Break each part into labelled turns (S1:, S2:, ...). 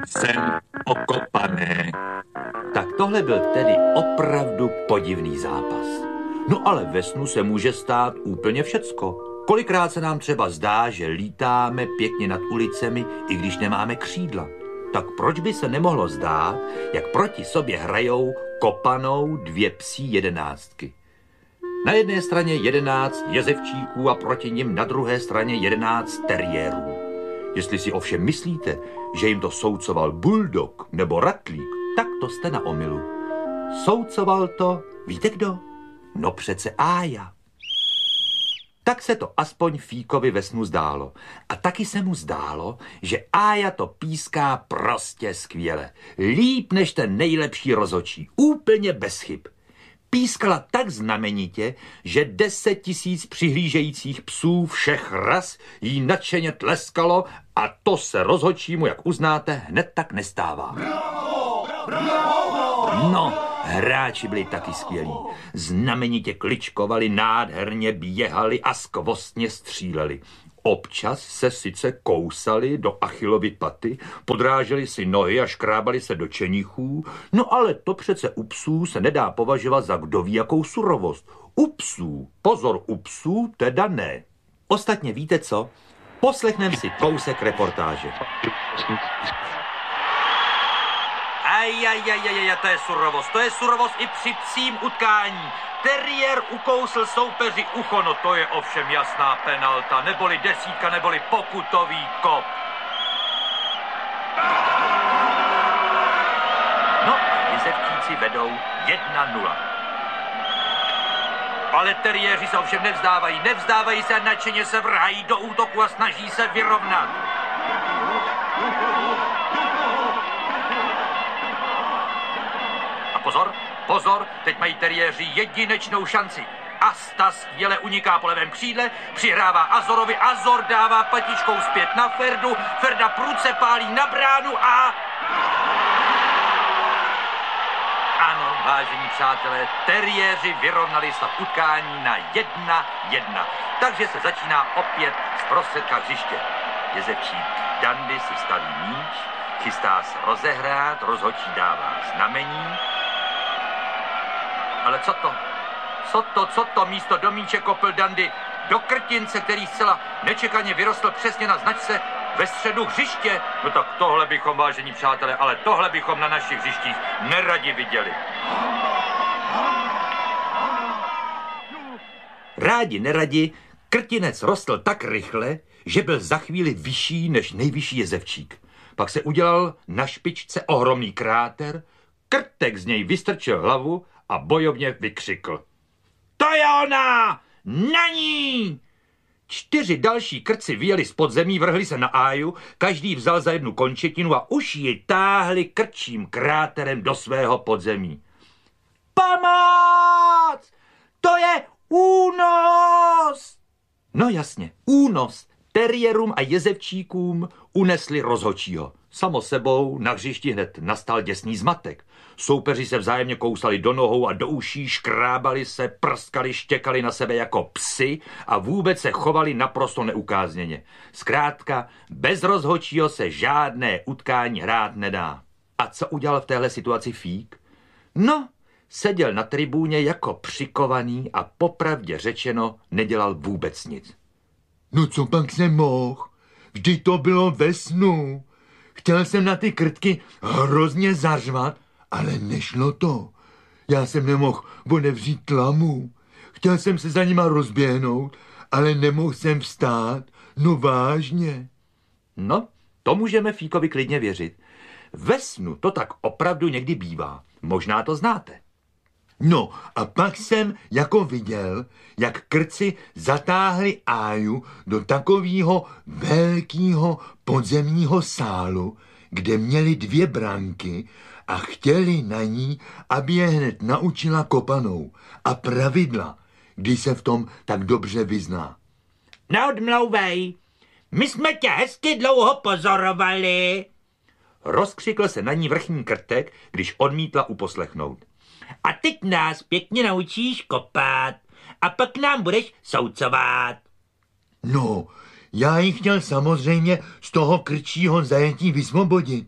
S1: Jsem okopaný.
S2: Tak tohle byl tedy opravdu podivný zápas. No ale ve snu se může stát úplně všecko. Kolikrát se nám třeba zdá, že lítáme pěkně nad ulicemi, i když nemáme křídla. Tak proč by se nemohlo zdát, jak proti sobě hrajou kopanou dvě psí jedenáctky? Na jedné straně 11 jezevčíků a proti nim na druhé straně 11 teriérů. Jestli si ovšem myslíte, že jim to soucoval bulldog nebo ratlík, tak to jste na omylu. Soucoval to, víte kdo? No přece Ája. Tak se to aspoň Fíkovi ve snu zdálo. A taky se mu zdálo, že Ája to píská prostě skvěle. Líp než ten nejlepší rozhodčí. Úplně bez chyb. Pískala tak znamenitě, že 10 000 přihlížejících psů všech ras jí nadšeně tleskalo a to se rozhodčímu, jak uznáte, hned tak nestává. No, hráči byli taky skvělí. Znamenitě kličkovali, nádherně běhali a skvostně stříleli. Občas se sice kousali do Achillovy paty, podráželi si nohy a škrábali se do čenichů, no ale to přece u psů se nedá považovat za kdo ví jakou surovost. U psů, pozor, u psů teda ne. Ostatně víte co? Poslechneme si kousek reportáže. To je surovost i při psím utkání. Teriér ukousl soupeři ucho, no to je ovšem jasná penalta, neboli desítka, neboli pokutový kop. No, jezevčíci vedou 1-0. Ale teriéři se ovšem nevzdávají se a nadšeně se vrhají do útoku a snaží se vyrovnat. Pozor, teď mají teriéři jedinečnou šanci. Asta skvěle uniká po levém křídle, přihrává Azorovi, Azor dává patičkou zpět na Ferdu, Ferda prudce pálí na bránu a... Ano, vážení přátelé, teriéři vyrovnali stav utkání na 1-1. Takže se začíná opět z prostředka hřiště. Jezevčík Dandy si staví míč, chystá se rozehrát, rozhodčí dává znamení. Ale co to místo do míče kopl Dandy do krtince, který zcela nečekaně vyrostl přesně na značce ve středu hřiště? No tak tohle bychom, vážení přátelé, ale tohle bychom na našich hřištích neradi viděli. Rádi neradi, krtinec rostl tak rychle, že byl za chvíli vyšší než nejvyšší jezevčík. Pak se udělal na špičce ohromný kráter, krtek z něj vystrčil hlavu a bojovně vykřikl. To je ona! Na ní! 4 další krci vyjeli z podzemí, vrhli se na Áju, každý vzal za jednu končetinu a už ji táhli krčím kráterem do svého podzemí. Pomoc! To je únos! No jasně, únos. Teriérům a jezevčíkům unesli rozhodčího. Samo sebou na hřišti hned nastal děsný zmatek. Soupeři se vzájemně kousali do nohou a do uší, škrábali se, prskali, štěkali na sebe jako psi a vůbec se chovali naprosto neukázněně. Zkrátka, bez rozhodčího se žádné utkání hrát nedá. A co udělal v téhle situaci Fík? No, seděl na tribúně jako přikovaný a popravdě řečeno nedělal vůbec nic.
S3: No co pak jsem mohl? Vždyť to bylo ve snu. Chtěl jsem na ty krtky hrozně zařvat, ale nešlo to. Já jsem nemohl odevřít tlamu. Chtěl jsem se za nima rozběhnout, ale nemohl jsem vstát. No vážně.
S2: No, to můžeme Fíkovi klidně věřit. Ve snu to tak opravdu někdy bývá. Možná to znáte.
S3: No a pak jsem jako viděl, jak krci zatáhli Áju do takového velkého podzemního sálu, kde měli 2 branky a chtěli na ní, aby je hned naučila kopanou a pravidla, když se v tom tak dobře vyzná.
S2: Neodmlouvej, my jsme tě hezky dlouho pozorovali. Rozkřikl se na ní vrchní krtek, když odmítla uposlechnout. A teď nás pěkně naučíš kopat a pak nám budeš soucovat.
S3: No, já ji chtěl samozřejmě z toho krčího zajetí vysvobodit,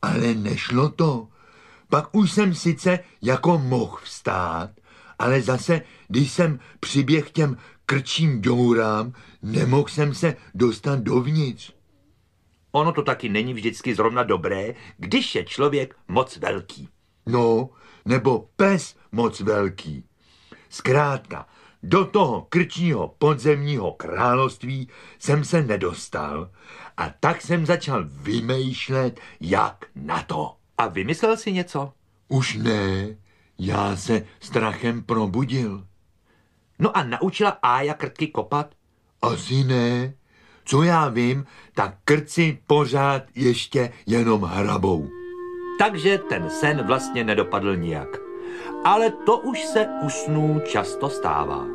S3: Ale nešlo to. Pak už jsem sice jako mohl vstát, ale zase, když jsem přiběh těm krčím děurám, nemohl jsem se dostat dovnitř.
S2: Ono to taky není vždycky zrovna dobré, když je člověk moc velký.
S3: No, nebo pes moc velký. Zkrátka, do toho krčího podzemního království jsem se nedostal a tak jsem začal vymýšlet, jak na to.
S2: A vymyslel si něco?
S3: Už ne, já se strachem probudil.
S2: No a naučila Ája krtky kopat?
S3: Asi ne. Co já vím, tak krci pořád ještě jenom hrabou.
S2: Takže ten sen vlastně nedopadl nijak. Ale to už se u snů často stává.